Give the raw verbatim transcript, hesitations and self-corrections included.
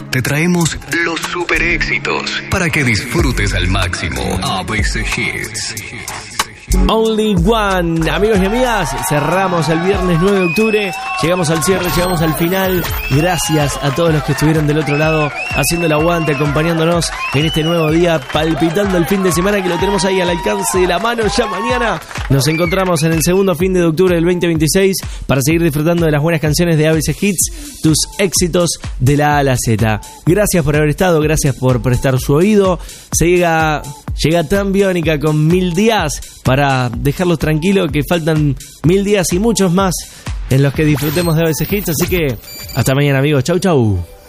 te traemos los super éxitos para que disfrutes al máximo A B C Hits. Only One, amigos y amigas, cerramos el viernes nueve de octubre, llegamos al cierre, llegamos al final. Gracias a todos los que estuvieron del otro lado haciendo el aguante, acompañándonos en este nuevo día, palpitando el fin de semana que lo tenemos ahí al alcance de la mano. Ya mañana nos encontramos en el segundo fin de octubre del veinte veintiséis para seguir disfrutando de las buenas canciones de A B C Hits, tus éxitos de la A a la Z. Gracias por haber estado, gracias por prestar su oído. Se llega, llega Tan Biónica con Mil Días para dejarlos tranquilos, que faltan mil días y muchos más en los que disfrutemos de A B C Hits. Así que hasta mañana, amigos. Chau, chau.